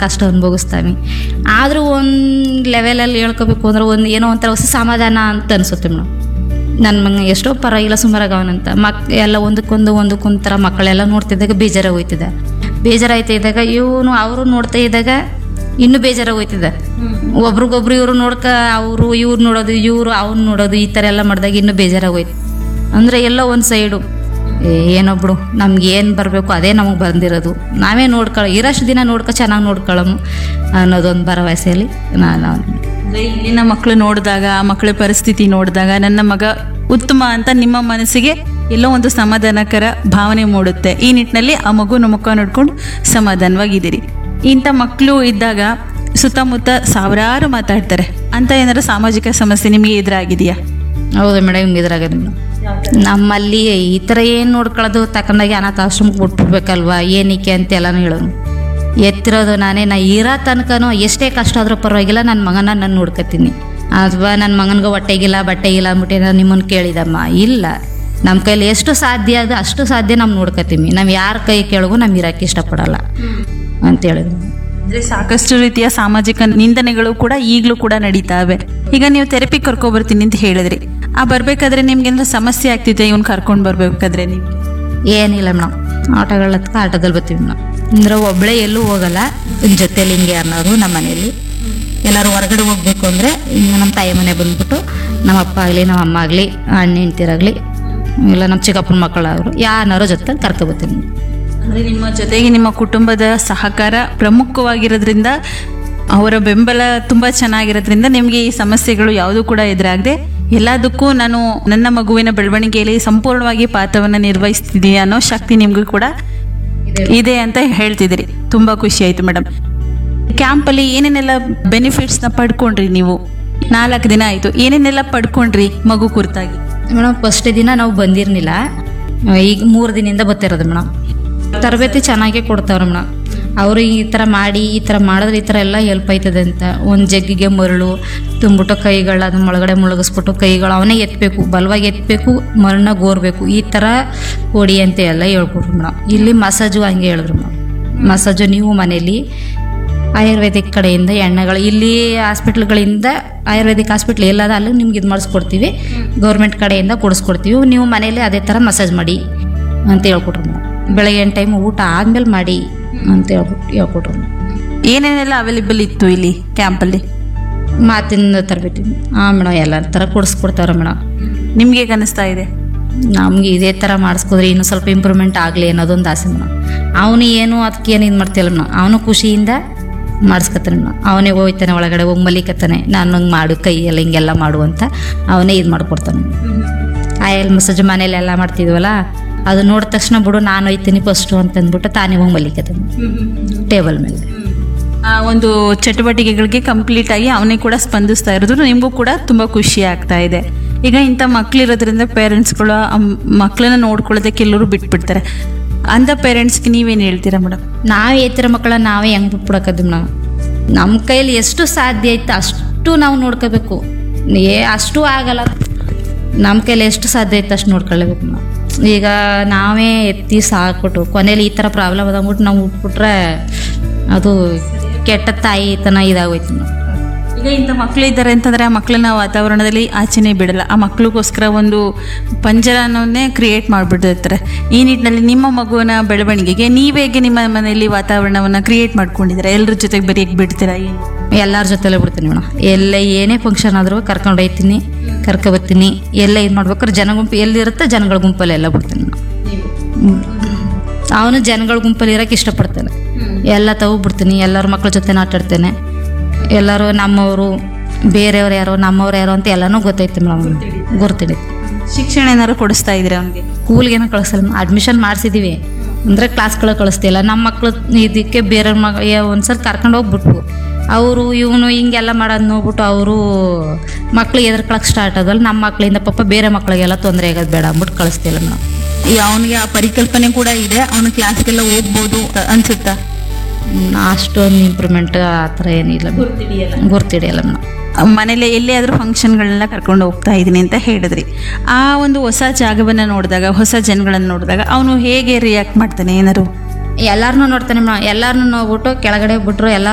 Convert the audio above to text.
ಕಷ್ಟ ಅನುಭವಿಸ್ತಾವೆ. ಆದರೂ ಒಂದು ಲೆವೆಲಲ್ಲಿ ಹೇಳ್ಕೋಬೇಕು ಅಂದ್ರೆ ಒಂದು ಏನೋ ಒಂಥರ ಹೊಸ ಸಮಾಧಾನ ಅಂತ ಅನಿಸುತ್ತೆ ಮೇಡಮ್. ನನ್ನ ಮಗ ಎಷ್ಟೋ ಪರವಾಗಿಲ್ಲ ಸುಮಾರಾಗವನಂತ ಎಲ್ಲ ಒಂದಕ್ಕೊಂಥರ ಮಕ್ಕಳೆಲ್ಲ ನೋಡ್ತಿದ್ದಾಗ ಬೇಜಾರಾಗಿ ಹೋಯ್ತಿದ್ದ. ಬೇಜಾರಾಯ್ತಿದ್ದಾಗ ಇವನು ಅವರು ನೋಡ್ತಾ ಇದ್ದಾಗ ಇನ್ನೂ ಬೇಜಾರಾಗಿ ಹೋಯ್ತಿದ್ದ. ಒಬ್ರಿಗೊಬ್ರು ಇವರು ಇವ್ರು ನೋಡೋದು ಇವರು ಅವ್ನು ನೋಡೋದು ಈ ಥರ ಎಲ್ಲ ಮಾಡಿದಾಗ ಇನ್ನೂ ಬೇಜಾರಾಗಿ ಹೋಯ್ತು. ಅಂದರೆ ಎಲ್ಲ ಒಂದು ಸೈಡು ಏನೊಬ್ಳು ನಮ್ಗೆ ಏನು ಬರಬೇಕು ಅದೇ ನಮಗೆ ಬಂದಿರೋದು, ನಾವೇ ಇರೋಷ್ಟು ದಿನ ಚೆನ್ನಾಗಿ ನೋಡ್ಕೊಳ್ಳೋము ಅನ್ನೋದೊಂದು ಭರವಸೆಯಲ್ಲಿ ನಾನು ಇಲ್ಲಿನ ಮಕ್ಕಳು ನೋಡಿದಾಗ, ಆ ಮಕ್ಕಳ ಪರಿಸ್ಥಿತಿ ನೋಡಿದಾಗ ನನ್ನ ಮಗ ಉತ್ತಮ ಅಂತ ನಿಮ್ಮ ಮನಸ್ಸಿಗೆ ಎಲ್ಲೋ ಒಂದು ಸಮಾಧಾನಕರ ಭಾವನೆ ಮೂಡುತ್ತೆ. ಈ ನಿಟ್ಟಿನಲ್ಲಿ ಆ ಮಗುನ ಮುಖ ನೋಡ್ಕೊಂಡು ಸಮಾಧಾನವಾಗಿದ್ದೀರಿ. ಇಂಥ ಮಕ್ಕಳು ಇದ್ದಾಗ ಸುತ್ತಮುತ್ತ ಸಾವಿರಾರು ಮಾತಾಡ್ತಾರೆ ಅಂತ ಏನಾದ್ರು ಸಾಮಾಜಿಕ ಸಮಸ್ಯೆ ನಿಮಗೆ ಎದುರಾಗಿದೆಯಾ? ಹೌದು ಮೇಡಮ್, ಎದುರಾಗಿದೆ. ನಮ್ಮಲ್ಲಿ ಈ ಥರ ಏನು ನೋಡ್ಕೊಳ್ಳೋದು ತಕೊಂಡಾಗಿ ಅನಾಥಾಶ್ರಮಕ್ಕೆ ಬಿಟ್ಬಿಡ್ಬೇಕಲ್ವಾ ಏನಕ್ಕೆ ಅಂತ ಎಲ್ಲನೂ ಹೇಳೋನು. ಎತ್ತಿರೋದು ನಾನೇ, ನಾ ಇರೋ ತನಕನೂ ಎಷ್ಟೇ ಕಷ್ಟ ಆದರೂ ಪರವಾಗಿಲ್ಲ ನನ್ನ ಮಗನ ನಾನು ನೋಡ್ಕೊತೀನಿ. ಅಥವಾ ನನ್ನ ಮಗನಿಗೆ ಹೊಟ್ಟೆಗಿಲ್ಲ ಬಟ್ಟೆಗಿಲ್ಲ ಅಂದ್ಬಿಟ್ಟು ನಾನು ನಿಮ್ಮನ್ನು ಕೇಳಿದಮ್ಮ, ಇಲ್ಲ, ನಮ್ಮ ಕೈಲಿ ಎಷ್ಟು ಸಾಧ್ಯ ಅದು ಅಷ್ಟು ಸಾಧ್ಯ ನಾವು ನೋಡ್ಕೊತೀವಿ. ನಾವು ಯಾರ ಕೈ ಕೆಳಗೂ ನಾವು ಇರೋಕ್ಕೆ ಇಷ್ಟಪಡಲ್ಲ ಅಂತ ಹೇಳಿದ್ರು. ಅಂದರೆ ಸಾಕಷ್ಟು ರೀತಿಯ ಸಾಮಾಜಿಕ ನಿಂದನೆಗಳು ಕೂಡ ಈಗಲೂ ಕೂಡ ನಡೀತಾವೆ. ಈಗ ನೀವು ಥೆರಪಿ ಕರ್ಕೊಬರ್ತೀನಿ ಅಂತ ಹೇಳಿದ್ರಿ, ಬರ್ಬೇಕಾದ್ರೆ ನಿಮ್ಗೆ ಏನಾದ್ರು ಸಮಸ್ಯೆ ಆಗ್ತಿದೆ ಇವ್ನು ಕರ್ಕೊಂಡು ಬರ್ಬೇಕಾದ್ರೆ? ನಿಮ್ಗೆ ಏನಿಲ್ಲ ಮೇಡಮ್, ಆಟೋದಲ್ಲಿ ಬರ್ತೀವಿ ನಾವು. ಅಂದ್ರೆ ಒಬ್ಬಳೇ ಎಲ್ಲೂ ಹೋಗಲ್ಲ, ಜೊತೆಲಿ ಹಿಂಗೆ ಯಾರನ್ನಾರು ನಮ್ಮ ಮನೆಯಲ್ಲಿ ಎಲ್ಲರೂ ಹೊರಗಡೆ ಹೋಗ್ಬೇಕು ಅಂದರೆ ನಮ್ಮ ತಾಯಿ ಮನೆ ಬಂದ್ಬಿಟ್ಟು ನಮ್ಮ ಅಪ್ಪ ಆಗಲಿ ನಮ್ಮ ಅಮ್ಮ ಆಗಲಿ ಅಣ್ಣ ಹೆಂಡ್ತಿರಾಗಲಿ ಇಲ್ಲ ನಮ್ಮ ಚಿಕ್ಕಪ್ಪನ ಮಕ್ಕಳಾದ್ರು ಯಾರನ್ನಾರು ಜೊತೆ ಕರ್ಕೊಬರ್ತೀನಿ. ಅಂದರೆ ನಿಮ್ಮ ಜೊತೆಗೆ ನಿಮ್ಮ ಕುಟುಂಬದ ಸಹಕಾರ ಪ್ರಮುಖವಾಗಿರೋದ್ರಿಂದ, ಅವರ ಬೆಂಬಲ ತುಂಬ ಚೆನ್ನಾಗಿರೋದ್ರಿಂದ ನಿಮಗೆ ಈ ಸಮಸ್ಯೆಗಳು ಯಾವುದೂ ಕೂಡ ಎದುರಾಗದೆ ಎಲ್ಲದಕ್ಕೂ ನಾನು ನನ್ನ ಮಗುವಿನ ಬೆಳವಣಿಗೆಯಲ್ಲಿ ಸಂಪೂರ್ಣವಾಗಿ ಪಾತ್ರವನ್ನು ನಿರ್ವಹಿಸ್ತಿದ್ದೀನಿ ಅನ್ನೋ ಶಕ್ತಿ ನಿಮಗೂ ಕೂಡ ಇದೆ ಅಂತ ಹೇಳ್ತಿದ್ದೀರಿ. ತುಂಬ ಖುಷಿ ಆಯಿತು ಮೇಡಮ್. ಕ್ಯಾಂಪಲ್ಲಿ ಏನೇನೆಲ್ಲ ಬೆನಿಫಿಟ್ಸ್ನ ಪಡ್ಕೊಂಡ್ರಿ ನೀವು? 4 ದಿನ ಆಯಿತು, ಏನೇನೆಲ್ಲ ಪಡ್ಕೊಂಡ್ರಿ ಮಗು ಕುರಿತಾಗಿ? ಮೇಡಮ್, ಫಸ್ಟ್ ದಿನ ನಾವು ಬಂದಿರಲಿಲ್ಲ, ಈಗ 3 ದಿನದಿಂದ ಬರ್ತಿರೋದು ಮೇಡಮ್. ತರಬೇತಿ ಚೆನ್ನಾಗೇ ಕೊಡ್ತಾವ್ರೆ ಮೇಡಮ್. ಅವರು ಈ ಥರ ಮಾಡಿದ್ರೆ ಈ ಥರ ಎಲ್ಲ ಹೆಲ್ಪ್ ಆಯ್ತದೆ ಅಂತ. ಒಂದು ಜಗ್ಗಿಗೆ ಮರಳು ತುಂಬಿಟ್ಟು ಕೈಗಳು ಅದನ್ನ ಒಳಗಡೆ ಮುಳುಗಿಸ್ಬಿಟ್ಟು ಕೈಗಳು ಅವನೇ ಎತ್ತಬೇಕು, ಬಲವಾಗಿ ಎತ್ತಬೇಕು, ಮರಳನ್ನ ಗೋರ್ಬೇಕು, ಈ ಥರ ಹೊಡಿ ಅಂತ ಎಲ್ಲ ಹೇಳ್ಕೊಟ್ರು ಮೇಡಮ್. ಇಲ್ಲಿ ಮಸಾಜು ಹಂಗೆ ಹೇಳಿದ್ರು ಮೇಡಮ್. ಮಸಾಜು ನೀವು ಮನೇಲಿ ಆಯುರ್ವೇದಿಕ್ ಕಡೆಯಿಂದ ಎಣ್ಣೆಗಳು, ಇಲ್ಲಿ ಹಾಸ್ಪಿಟ್ಲ್ಗಳಿಂದ ಆಯುರ್ವೇದಿಕ್ ಹಾಸ್ಪಿಟ್ಲ್ ಎಲ್ಲದ ಅಲ್ಲಿ ನಿಮ್ಗೆ ಇದು ಮಾಡಿಸ್ಕೊಡ್ತೀವಿ, ಗೌರ್ಮೆಂಟ್ ಕಡೆಯಿಂದ ಕೊಡಿಸ್ಕೊಡ್ತೀವಿ, ನೀವು ಮನೇಲಿ ಅದೇ ಥರ ಮಸಾಜ್ ಮಾಡಿ ಅಂತ ಹೇಳ್ಕೊಟ್ರು ಮೇಡಮ್. ಬೆಳಗ್ಗೆ ಟೈಮ್ ಊಟ ಆದಮೇಲೆ ಮಾಡಿ ಅಂತ ಹೇಳ್ಕೊಟ್ರು. ಏನೇನೆಲ್ಲ ಅವೈಲೇಬಲ್ ಇತ್ತು ಇಲ್ಲಿ ಕ್ಯಾಂಪಲ್ಲಿ? ಮಾತಿನ ತರಬೇತಿ ಮೇಡಮ್ ಎಲ್ಲ ಥರ ಕೊಡಿಸ್ಕೊಡ್ತಾವ್ರೆ ಮೇಡಮ್. ನಿಮ್ಗೆ ಹೇಗೆ ಅನ್ನಿಸ್ತಾ ಇದೆ? ನಮ್ಗೆ ಇದೇ ಥರ ಮಾಡಿಸ್ಕೋದ್ರೆ ಇನ್ನೂ ಸ್ವಲ್ಪ ಇಂಪ್ರೂವ್ಮೆಂಟ್ ಆಗಲಿ ಅನ್ನೋದೊಂದು ಆಸೆ ಮೇಡಮ್. ಅವನು ಏನು ಅದಕ್ಕೇನು ಇದು ಮಾಡ್ತಿಲ್ಲ ಮೇಡಮ್, ಅವನು ಖುಷಿಯಿಂದ ಮಾಡಿಸ್ಕೊತಾನೆ ಮೇಡಮ್. ಅವನೇ ಹೋಗ್ತಾನೆ ಒಳಗಡೆ ಹೋಗಿ ಮಲಿಕತ್ತಾನೆ, ನಾನು ಹಂಗೆ ಮಾಡು ಕೈಯೆಲ್ಲ ಹಿಂಗೆಲ್ಲ ಮಾಡು ಅಂತ ಅವನೇ ಇದು ಮಾಡಿಕೊಡ್ತಾನೆ. ಆಯಲ್ ಮಸಾಜ್ ಮನೇಲಿ ಎಲ್ಲ ಮಾಡ್ತಿದ್ವಲ್ಲ, ಅದು ನೋಡಿದ ತಕ್ಷಣ ಬಿಡು ನಾನು ಹೋಯ್ತೀನಿ ಫಸ್ಟು ಅಂತಂದ್ಬಿಟ್ಟು ತಾನೇ ಹೋಗಿ ಮಲಿಕತ್ತಾನೆ ಟೇಬಲ್ ಮೇಲೆ. ಆ ಒಂದು ಚಟುವಟಿಕೆಗಳಿಗೆ ಕಂಪ್ಲೀಟ್ ಆಗಿ ಅವನೇ ಕೂಡ ಸ್ಪಂದಿಸ್ತಾ ಇರೋದು ನಿಮಗೂ ಕೂಡ ತುಂಬ ಖುಷಿ ಆಗ್ತಾ ಇದೆ. ಈಗ ಇಂಥ ಮಕ್ಕಳಿರೋದ್ರಿಂದ ಪೇರೆಂಟ್ಸ್ಗಳು ಮಕ್ಕಳನ್ನ ನೋಡ್ಕೊಳ್ಳೋದಕ್ಕೆ ಎಲ್ಲರೂ ಬಿಟ್ಬಿಡ್ತಾರೆ. ಅಂಥ ಪೇರೆಂಟ್ಸ್ಗೆ ನೀವೇನು ಹೇಳ್ತೀರಾ ಮೇಡಮ್? ನಾವೇ ಎತ್ತಿರೋ ಮಕ್ಕಳನ್ನ ನಾವೇ ಹೆಂಗೆ ಬಿಟ್ಬಿಡೋಕ್ಕದ್ದು ಮೇಡಮ್? ನಮ್ಮ ಕೈಲಿ ಎಷ್ಟು ಸಾಧ್ಯ ಐತೆ ಅಷ್ಟು ನಾವು ನೋಡ್ಕೋಬೇಕು. ಅಷ್ಟು ಆಗಲ್ಲ, ನಮ್ಮ ಕೈಲಿ ಎಷ್ಟು ಸಾಧ್ಯ ಐತೆ ಅಷ್ಟು ನೋಡ್ಕೊಳ್ಳೇಬೇಕು ಮೇಡಮ್. ಈಗ ನಾವೇ ಎತ್ತಿ ಸಾಕ್ಬಿಟ್ಟು ಕೊನೆಯಲ್ಲಿ ಈ ಥರ ಪ್ರಾಬ್ಲಮ್ ಅದಂದ್ಬಿಟ್ಟು ನಾವು ಉಟ್ಬಿಟ್ರೆ ಅದು ಕೆಟ್ಟ ತಾಯಿತನ ಇದಾಗೋಯ್ತು ಮೇಡಮ್. ಈಗ ಇಂಥ ಮಕ್ಕಳು ಇದ್ದಾರೆ ಅಂತಂದರೆ ಆ ಮಕ್ಕಳನ್ನ ವಾತಾವರಣದಲ್ಲಿ ಆಚೆನೇ ಬಿಡಲ್ಲ, ಆ ಮಕ್ಕಳಿಗೋಸ್ಕರ ಒಂದು ಪಂಜರನೇ ಕ್ರಿಯೇಟ್ ಮಾಡಿಬಿಟ್ಟಿರ್ತಾರೆ. ಈ ನಿಟ್ಟಿನಲ್ಲಿ ನಿಮ್ಮ ಮಗುವಿನ ಬೆಳವಣಿಗೆಗೆ ನೀವೇಗೆ ನಿಮ್ಮ ಮನೆಯಲ್ಲಿ ವಾತಾವರಣವನ್ನು ಕ್ರಿಯೇಟ್ ಮಾಡ್ಕೊಂಡಿದ್ದೀರಾ? ಎಲ್ಲರ ಜೊತೆಗೆ ಬರೆಯಕ್ಕೆ ಬಿಡ್ತೀರಾ? ಏನು ಎಲ್ಲರ ಜೊತೆಲೇ ಬಿಡ್ತೀನಿ ಮೇಡಮ್. ಎಲ್ಲ ಏನೇ ಫಂಕ್ಷನ್ ಆದರೂ ಕರ್ಕೊಂಡು ಹೋಗ್ತೀನಿ, ಕರ್ಕೊಬರ್ತೀನಿ. ಎಲ್ಲ ಇದು ಮಾಡ್ಬೇಕಾದ್ರೆ ಜನ ಗುಂಪು ಎಲ್ಲಿರುತ್ತೆ ಜನಗಳ ಗುಂಪಲ್ಲಿ ಎಲ್ಲ ಬಿಡ್ತೀನಿ ಮೇಡಮ್. ಅವನು ಜನಗಳ ಗುಂಪಲ್ಲಿ ಇರೋಕ್ಕೆ ಇಷ್ಟಪಡ್ತಾನೆ. ಎಲ್ಲ ಬಿಡ್ತೀನಿ, ಎಲ್ಲರ ಮಕ್ಕಳ ಜೊತೆ ಆಟಾಡ್ತೇನೆ. ಎಲ್ಲರೂ ನಮ್ಮವರು ಬೇರೆಯವ್ರು ಯಾರೋ ನಮ್ಮವ್ರು ಯಾರೋ ಅಂತ ಎಲ್ಲನೂ ಗೊತ್ತೈತೆ ಮೇಡಮ್, ಗುರ್ತಿಡಿ. ಶಿಕ್ಷಣ ಏನಾದ್ರು ಕೊಡಿಸ್ತಾ ಇದ್ದೀರಾ ಅವ್ನಿಗೆ? ಸ್ಕೂಲ್ಗೇನೋ ಕಳಿಸಲ್ಲ, ಅಡ್ಮಿಷನ್ ಮಾಡಿಸಿದ್ದೀವಿ ಅಂದರೆ ಕ್ಲಾಸ್ಗಳಿಗೆ ಕಳಿಸ್ತಿಲ್ಲ. ನಮ್ಮ ಮಕ್ಕಳು ಇದಕ್ಕೆ ಬೇರೆ ಒಂದ್ಸಲ ಕರ್ಕೊಂಡು ಹೋಗ್ಬಿಟ್ವು. ಅವರು ಇವನು ಹಿಂಗೆಲ್ಲ ಮಾಡೋದು ನೋಡ್ಬಿಟ್ಟು ಅವರು ಮಕ್ಳು ಎದುರ್ಕೊಳಕ್ಕೆ ಸ್ಟಾರ್ಟ್ ಆದಲ್ಲ. ನಮ್ಮ ಮಕ್ಕಳಿಂದ ಪಾಪ ಬೇರೆ ಮಕ್ಕಳಿಗೆಲ್ಲ ತೊಂದರೆ ಆಗೋದು ಬೇಡ ಅಂದ್ಬಿಟ್ಟು ಕಳಿಸ್ತಿಲ್ಲ ಮೇಡಮ್. ಅವನಿಗೆ ಆ ಪರಿಕಲ್ಪನೆ ಕೂಡ ಇದೆ, ಅವನ ಕ್ಲಾಸ್ಗೆಲ್ಲ ಹೋಗ್ಬೋದು ಅನ್ಸುತ್ತಾ? ಅಷ್ಟೊಂದು ಇಂಪ್ರೂವ್ಮೆಂಟ್ ಆ ಥರ ಏನಿಲ್ಲ, ಗುರ್ತಿಡಿಯಲ್ಲ ಮೇಡಮ್. ಮನೇಲಿ ಎಲ್ಲೇ ಆದರೂ ಫಂಕ್ಷನ್ಗಳನ್ನೆಲ್ಲ ಕರ್ಕೊಂಡು ಹೋಗ್ತಾ ಇದ್ದೀನಿ ಅಂತ ಹೇಳಿದ್ರಿ. ಆ ಒಂದು ಹೊಸ ಜಾಗವನ್ನು ನೋಡಿದಾಗ, ಹೊಸ ಜನಗಳನ್ನು ನೋಡಿದಾಗ ಅವನು ಹೇಗೆ ರಿಯಾಕ್ಟ್ ಮಾಡ್ತಾನೆ? ಏನಾರು ಎಲ್ಲರನ್ನೂ ನೋಡ್ತಾನೆ ಮೇಡಮ್. ಎಲ್ಲರನ್ನೂ ನೋಡ್ಬಿಟ್ಟು ಕೆಳಗಡೆ ಬಿಟ್ಟರು ಎಲ್ಲ